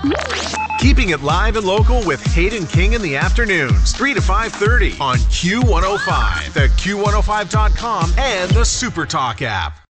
Keeping it live and local with Hayden King in the afternoons, 3 to 5:30 on Q105, the Q105.com, and the SuperTalk app.